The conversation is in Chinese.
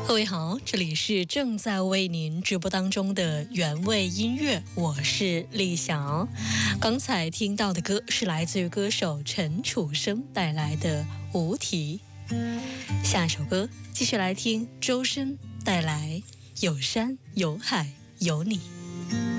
各位好，这里是正在为您直播当中的原味音乐，我是丽晓。刚才听到的歌是来自于歌手陈楚生带来的《无题》。下一首歌继续来听周深带来《有山有海有你》。